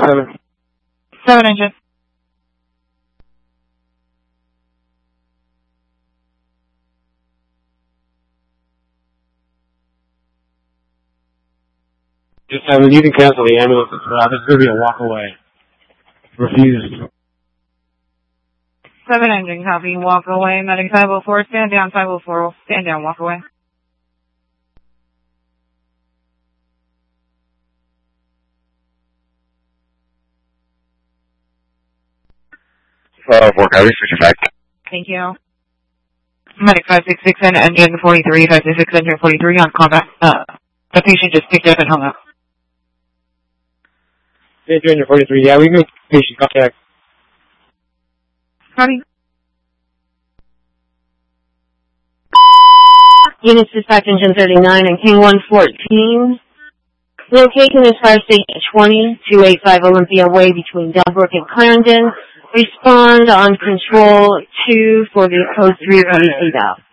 7. 7 engine. Just 7, you can cancel the ambulance. This is going to be a walk away. Refused. 7 engine, copy. Walk away. Medic 504, stand down. 504, stand down. Walk away. 4, copy, switching back. Thank you. Medic 566 and engine 43, 566 engine 43 on combat. The patient just picked up and hung up. Engine 43, yeah, we can make patient contact. Copy. Units dispatch engine 39 and King 114. Location is Fire Station 20, 285 Olympia Way between Delbrook and Clarendon. Respond on control 2 for the code 3 ready to out.